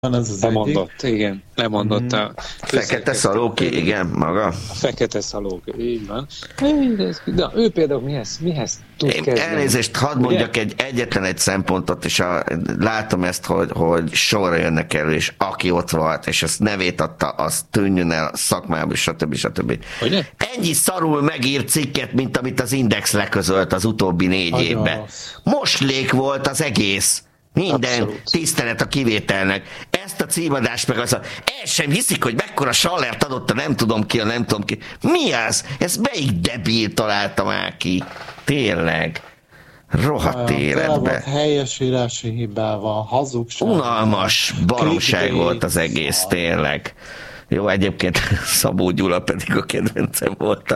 van ez az lemondott, egyik. Igen, lemondott a... Fekete Szalóki, igen, maga. A Fekete Szalóki, így van. De ő például mihez tud kezdeni? Elnézést, hadd mondjak egyetlen egy szempontot, és látom ezt, hogy sorra jönnek elő, és aki ott volt, és ezt nevét adta, az tűnjön el szakmába, stb. Ennyi szarul megírt cikket, mint amit az Index leközölt az utóbbi 4 évben. Moslék volt az egész. Minden tisztelet a kivételnek. Ezt a címadást meg az el sem hiszik, hogy mekkora sallert adott a nem tudom ki. Mi az? Ez melyik debil találta már ki? Tényleg. Rohadt életbe. Helyesírási hibával, hazugság. Unalmas baromság volt az egész, tényleg. Jó, egyébként Szabó Gyula pedig a kedvencem volt.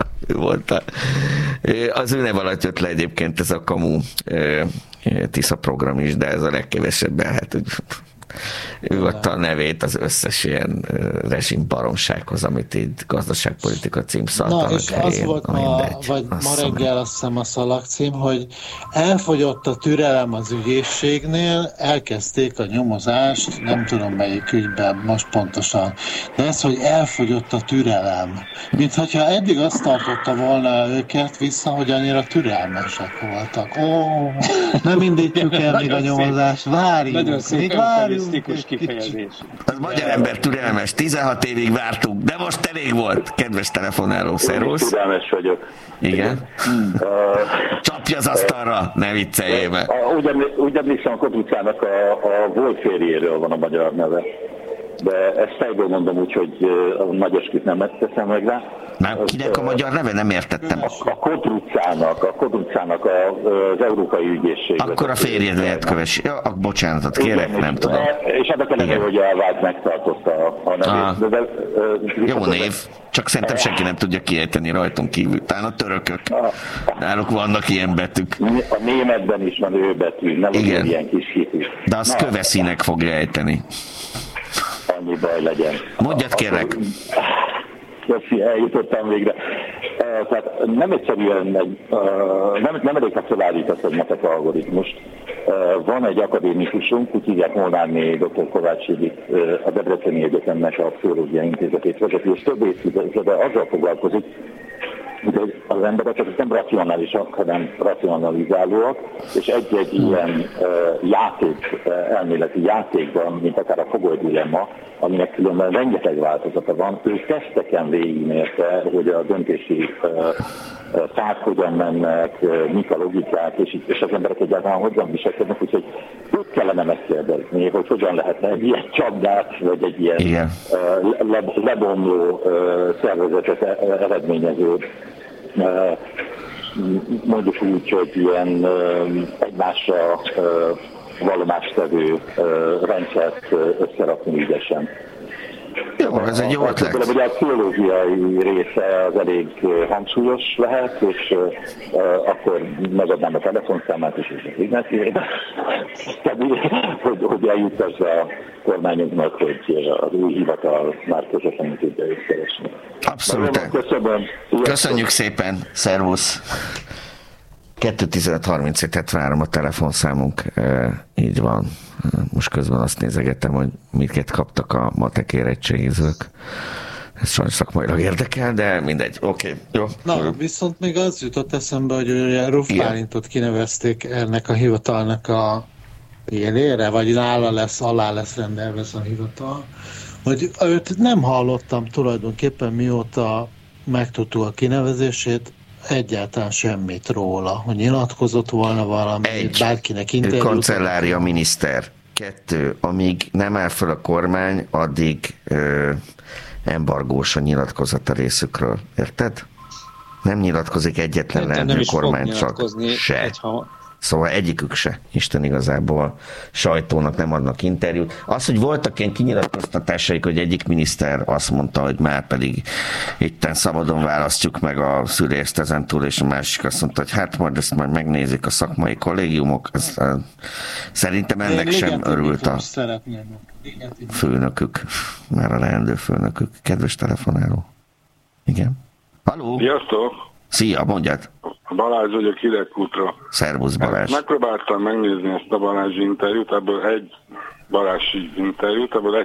Az ő nev alatt jött le egyébként ez a kamu Tisza program is, de ez a legkevesebben, hát úgy, ő adta a nevét az összes ilyen rezsim baromsághoz, amit így gazdaságpolitika címszaltanak és helyén. Az volt ma reggel azt hiszem a szalagcím, hogy elfogyott a türelem az ügyészségnél, elkezdték a nyomozást, nem tudom melyik ügyben most pontosan, de ez, hogy elfogyott a türelem. Mint hogyha eddig azt tartotta volna őket vissza, hogy annyira türelmesek voltak. Nem indítjuk el még a nyomozást, várjunk, még várjunk. Kifejezés. Az magyar ember türelmes, 16 évig vártuk, de most elég volt, kedves telefonáló, szervusz. Türelmes vagyok. Igen? Csapja az asztalra, ne vicceljél be. Úgy emlékszem, a Kodrucának a volt férjéről van a magyar neve. De ezt fejből mondom úgy, hogy a nagyoskit nem teszem meg rá. Már kinek a magyar neve? Nem értettem. A Kodrucának az Európai Ügyészség. Akkor a férjed lehet kövesi. Ja, bocsánatot kérek, nem tudom. És ennek ellenére, hogy elvált, megtartotta a nevét. Jó név, csak szerintem senki nem tudja kiejteni rajtunk kívül. Talán a törökök. Náluk vannak ilyen betűk. A németben is van ő betű, nem ilyen kis hitű. De azt köveszinek fogja ejteni. Annyi baj legyen. Mondjad kérlek. Köszi, eljutottam végre. Tehát nem egyszerűen, nem elég, ha felállítasz egy matek algoritmust. Van egy akadémikusunk, úgy hívják Molnárné dr. Kovács Judit, a Debreceni Egyetemnek a Pszichológiai Intézetét vezeti, és több évtizedben azzal foglalkozik, de az emberek azok nem racionálisak, hanem racionalizálóak, és egy-egy ilyen elméleti játékban, mint akár a fogoly dilemma, aminek különben rengeteg változata van, ő teszteken végigmérte, hogy a döntési fák hogyan mennek, mik a logikák, és az emberek egyáltalán hogyan viselkednek, úgyhogy őt kellene megkérdezni, hogy hogyan lehetne egy ilyen csapdát, vagy egy ilyen lebomló szervezetet eredményező, mondjuk úgy, hogy ilyen egymásra vallomástevő rendszert összerakni ügyesen. Jó, ez egy jó ötlet. Ugye a pszichológiai része az elég hangsúlyos lehet, és akkor megadnám a telefonszámát is, és az igazságében. hogy eljuttass a kormányunknak, hogy az új hivatal már közvetlenül tudja őt keresni. Abszolút. Köszönjük szépen, szervusz! 2-15-37-et várom a telefonszámunk, így van. Most közben azt nézegetem, hogy miket kaptak a matek érettségizők. Ez sajnos szakmailag érdekel, de mindegy. Oké, jó. Na, viszont még az jutott eszembe, hogy ugye Ruf Bálintot kinevezték ennek a hivatalnak a élére, vagy alá lesz rendelve ez a hivatal. Hogy őt nem hallottam tulajdonképpen, mióta megtudtuk a kinevezését, egyáltalán semmit róla, hogy nyilatkozott volna valami, bárkinek interjút. Kancellária miniszter. 2. Amíg nem áll fel a kormány, addig embargós a nyilatkozat a részükről. Érted? Nem nyilatkozik egyetlen leendő kormány, csak se. Szóval egyikük se, Isten igazából sajtónak nem adnak interjút. Az, hogy voltak ilyen kinyilatkoztatásaik, hogy egyik miniszter azt mondta, hogy már pedig itten szabadon választjuk meg a szülést ezentúl, és a másik azt mondta, hogy hát majd ezt majd megnézik a szakmai kollégiumok. Szerintem ennek sem örült a főnökük, már a leendő főnökük. Kedves telefonáló. Igen. Halló? Sziasztok! Szia, mondjad! Balázs vagyok Hidegkútról. Szervusz Balázs. Megpróbáltam megnézni ezt a Balázsi interjút, ebből egy